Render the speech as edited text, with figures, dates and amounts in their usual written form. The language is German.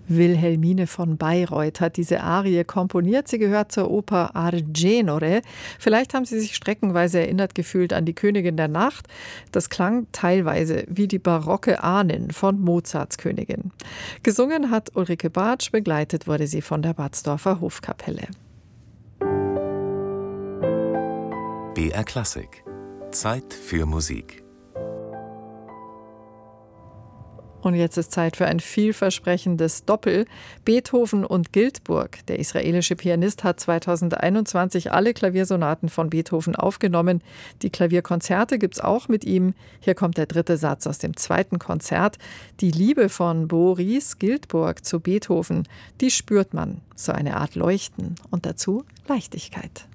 Wilhelmine von Bayreuth hat diese Arie komponiert. Sie gehört zur Oper Argenore. Vielleicht haben Sie sich streckenweise erinnert gefühlt an die Königin der Nacht. Das klang teilweise wie die barocke Ahnen von Mozarts Königin. Gesungen hat Ulrike Bartsch, begleitet wurde sie von der Batzdorfer Hofkapelle. BR Klassik. Zeit für Musik. Und jetzt ist Zeit für ein vielversprechendes Doppel. Beethoven und Giltburg. Der israelische Pianist hat 2021 alle Klaviersonaten von Beethoven aufgenommen. Die Klavierkonzerte gibt's auch mit ihm. Hier kommt der dritte Satz aus dem zweiten Konzert. Die Liebe von Boris Giltburg zu Beethoven, die spürt man. So eine Art Leuchten und dazu Leichtigkeit.